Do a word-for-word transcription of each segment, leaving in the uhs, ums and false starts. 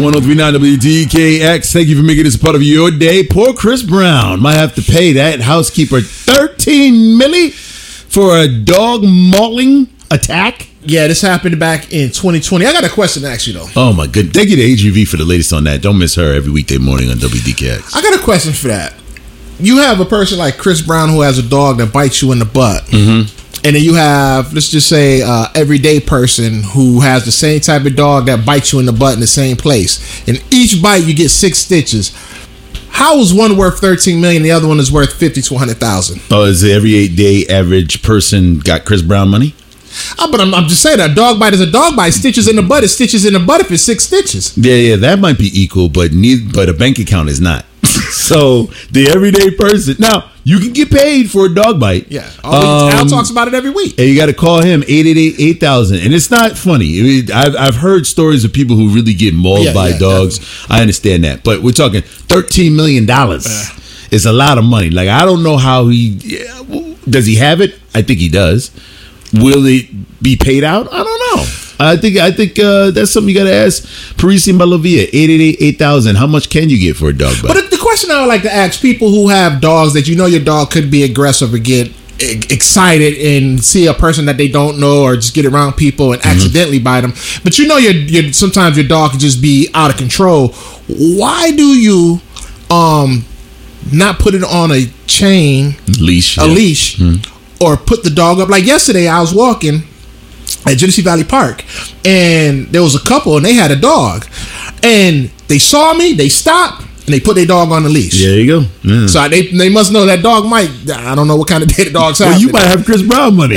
one oh three point nine W D K X. Thank you for making this a part of your day. Poor Chris Brown might have to pay that housekeeper thirteen milli for a dog mauling attack. Yeah, this happened back in twenty twenty. I got a question to ask you, though. Oh, my good. Thank you to H G V for the latest on that. Don't miss her every weekday morning on W D K X. I got a question for that. You have a person like Chris Brown who has a dog that bites you in the butt. Mm-hmm. And then you have, let's just say, uh, everyday person who has the same type of dog that bites you in the butt in the same place. And each bite, you get six stitches. How is one worth thirteen million dollars, the other one is worth fifty to one hundred thousand dollars? Oh, is the everyday average person got Chris Brown money? Oh, but I'm, I'm just saying that a dog bite is a dog bite. Stitches in the butt is stitches in the butt if it's six stitches. Yeah, yeah, that might be equal, but need, but a bank account is not. So the everyday person, now you can get paid for a dog bite. Yeah, um, Al talks about it every week. And you got to call him eight eight eight, eight thousand. And it's not funny. I mean, I've I've heard stories of people who really get mauled yeah, by yeah, dogs. Definitely. I understand that, but we're talking thirteen million dollars. Uh, it's a lot of money. Like, I don't know how he yeah, does. He have it? I think he does. Will it be paid out? I don't know. I think I think uh, that's something you got to ask Parisi Malavia. eight eight eight, eight thousand. How much can you get for a dog bite? But the question I would like to ask people who have dogs that you know your dog could be aggressive or get excited and see a person that they don't know or just get around people and mm-hmm. accidentally bite them. But you know your, your sometimes your dog can just be out of control. Why do you um not put it on a chain, leash, a yeah. leash, mm-hmm. or put the dog up? Like yesterday, I was walking at Genesee Valley Park, and there was a couple, and they had a dog, and they saw me, they stopped, and they put their dog on the leash. There you go. Yeah. So they they must know that dog might, I don't know what kind of day the dog's have. Well, you might have Chris Brown money.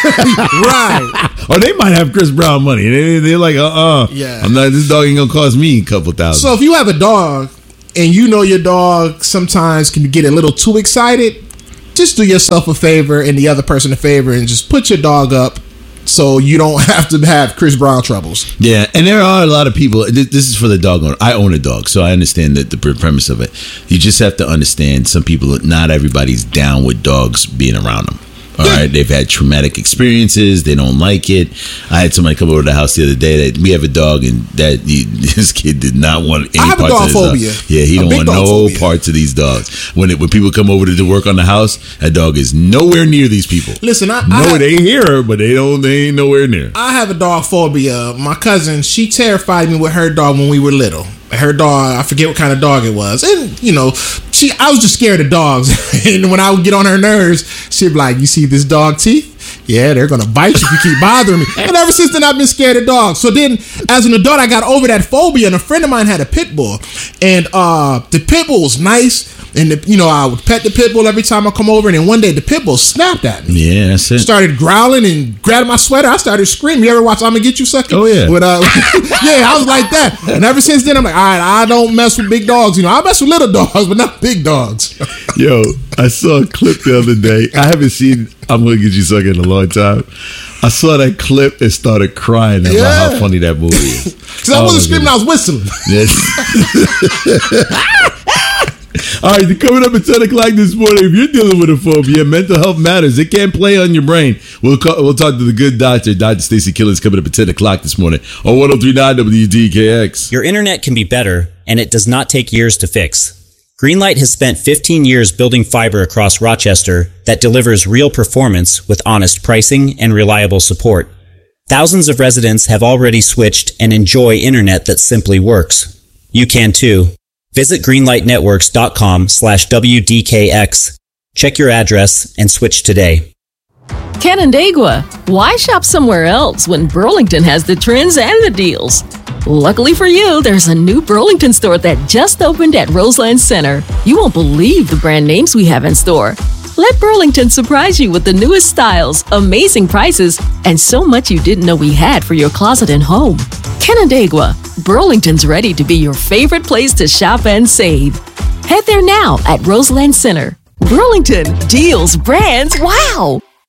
Right. Or they might have Chris Brown money. They, they're like, uh-uh. Yeah. I'm not, this dog ain't gonna cost me a couple thousand. So if you have a dog, and you know your dog sometimes can get a little too excited, just do yourself a favor and the other person a favor and just put your dog up so you don't have to have Chris Brown troubles. Yeah, and there are a lot of people. This is for the dog owner. I own a dog, so I understand the, the premise of it. You just have to understand some people, not everybody's down with dogs being around them. All right, they've had traumatic experiences. They don't like it. I had somebody come over to the house the other day that we have a dog, and that he, this kid did not want any I have parts a dog of phobia. Dog. Yeah, he a don't want no phobia. parts of these dogs. When it, when people come over to do work on the house, that dog is nowhere near these people. Listen, I no, I have, they hear her, but they don't. They ain't nowhere near. I have a dog phobia. My cousin, she terrified me with her dog when we were little. Her dog, I forget what kind of dog it was, and you know, she. I was just scared of dogs, and when I would get on her nerves, she'd be like, "You see this dog teeth? Yeah, they're gonna bite you if you keep bothering me." And ever since then, I've been scared of dogs. So then, as an adult, I got over that phobia. And a friend of mine had a pit bull, and uh, the pit bull was nice. And the, you know, I would pet the pit bull every time I come over. And then one day, the pit bull snapped at me. Yeah, that's it. Started growling and grabbed my sweater. I started screaming. You ever watch "I'm Gonna Get You, Sucker"? Oh yeah. With, uh, yeah, I was like that. And ever since then, I'm like, all right, I don't mess with big dogs. You know, I mess with little dogs, but not big dogs. Yo, I saw a clip the other day. I haven't seen "I'm Gonna Get You, Sucker" in a long time. I saw that clip and started crying about yeah. how funny that movie is. Because I wasn't screaming, goodness. I was whistling. Yes. All right, coming up at ten o'clock this morning, if you're dealing with a phobia, mental health matters. It can't play on your brain. We'll call, we'll talk to the good doctor, Doctor Stacy Killens, coming up at ten o'clock this morning on one oh three point nine W D K X. Your internet can be better, and it does not take years to fix. Greenlight has spent fifteen years building fiber across Rochester that delivers real performance with honest pricing and reliable support. Thousands of residents have already switched and enjoy internet that simply works. You can too. Visit greenlightnetworks.com slash WDKX. Check your address and switch today. Canandaigua. Why shop somewhere else when Burlington has the trends and the deals? Luckily for you, there's a new Burlington store that just opened at Roseland Center. You won't believe the brand names we have in store. Let Burlington surprise you with the newest styles, amazing prices, and so much you didn't know we had for your closet and home. Canandaigua, Burlington's ready to be your favorite place to shop and save. Head there now at Roseland Center. Burlington, deals, brands, wow!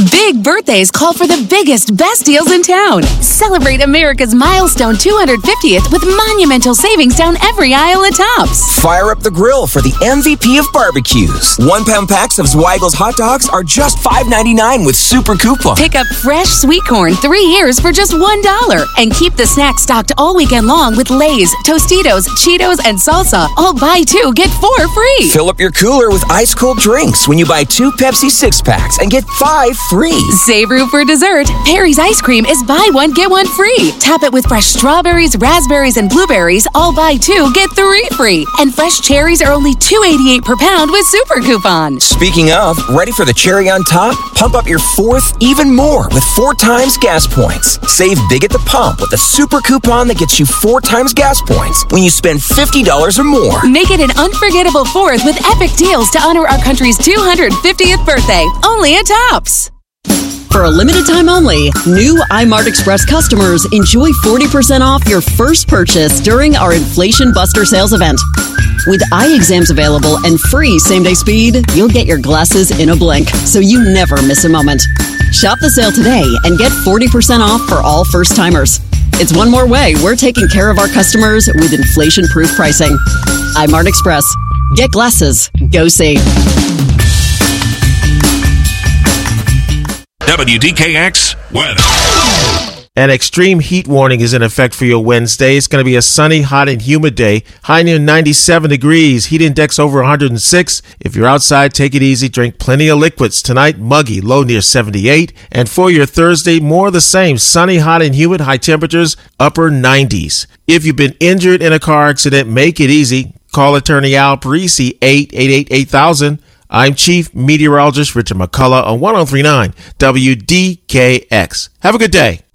Big birthdays call for the biggest, best deals in town. Celebrate America's milestone two hundred fiftieth with monumental savings down every aisle at Tops. Fire up the grill for the M V P of barbecues. One pound packs of Zweigel's hot dogs are just five ninety-nine with super coupon. Pick up fresh sweet corn three years for just one dollar. And keep the snacks stocked all weekend long with Lay's, Tostitos, Cheetos, and salsa. All buy two, get four free. Fill up your cooler with ice cold drinks when you buy two Pepsi six packs and get five free. Save room for dessert. Perry's ice cream is buy one, get one free. Top it with fresh strawberries, raspberries, and blueberries. All buy two, get three free. And fresh cherries are only two eighty-eight per pound with super coupon. Speaking of, ready for the cherry on top? Pump up your fourth even more with four times gas points. Save big at the pump with a super coupon that gets you four times gas points when you spend fifty dollars or more. Make it an unforgettable fourth with epic deals to honor our country's two hundred fiftieth birthday. Only at Tops. For a limited time only, new iMart Express customers enjoy forty percent off your first purchase during our Inflation Buster sales event. With eye exams available and free same-day speed, you'll get your glasses in a blink, so you never miss a moment. Shop the sale today and get forty percent off for all first-timers. It's one more way we're taking care of our customers with inflation-proof pricing. iMart Express. Get glasses. Go see. W D K X weather. An extreme heat warning is in effect for your Wednesday. It's going to be a sunny, hot, and humid day. High near ninety-seven degrees. Heat index over one hundred six. If you're outside, take it easy. Drink plenty of liquids. Tonight, muggy, low near seventy-eight. And for your Thursday, more of the same. Sunny, hot, and humid. High temperatures, upper nineties. If you've been injured in a car accident, make it easy. Call attorney Al Parisi, eight eight eight, eight thousand. I'm Chief Meteorologist Richard McCullough on one oh three point nine W D K X. Have a good day.